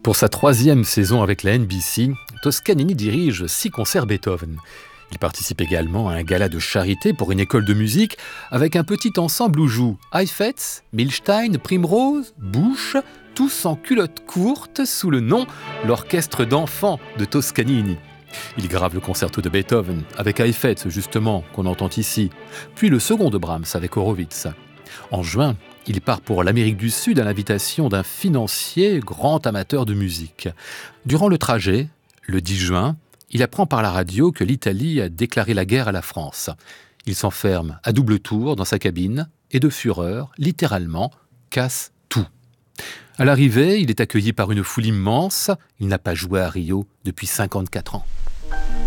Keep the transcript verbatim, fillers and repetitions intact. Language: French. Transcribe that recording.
Pour sa troisième saison avec la N B C, Toscanini dirige six concerts Beethoven. Il participe également à un gala de charité pour une école de musique avec un petit ensemble où jouent Heifetz, Milstein, Primrose, Busch, tous en culotte courte sous le nom l'Orchestre d'enfants de Toscanini. Il grave le concerto de Beethoven avec Heifetz justement qu'on entend ici, puis le second de Brahms avec Horowitz. En juin, il part pour l'Amérique du Sud à l'invitation d'un financier grand amateur de musique. Durant le trajet, le dix juin, il apprend par la radio que l'Italie a déclaré la guerre à la France. Il s'enferme à double tour dans sa cabine et de fureur, littéralement, casse tout. À l'arrivée, il est accueilli par une foule immense. Il n'a pas joué à Rio depuis cinquante-quatre ans.